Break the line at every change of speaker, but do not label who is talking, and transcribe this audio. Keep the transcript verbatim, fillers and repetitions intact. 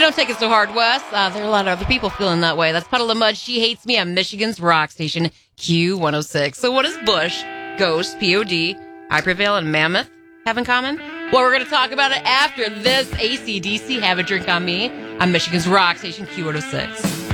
don't take it so hard, Wes. Uh, there are a lot of other people feeling that way. That's Puddle of Mud, She Hates Me on Michigan's rock station, Q one oh six. So what does Bush, Ghost, P O D, I Prevail, and Mammoth have in common? Well, we're going to talk about it after this. A C D C, Have a Drink on Me on Michigan's rock station, Q one oh six.